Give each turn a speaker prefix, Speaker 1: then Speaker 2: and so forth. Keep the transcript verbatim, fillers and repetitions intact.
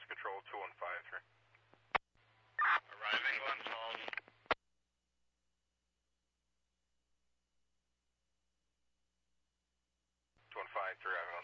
Speaker 1: Control two one five three.
Speaker 2: Arriving Glens Falls.
Speaker 1: two one five three, I'm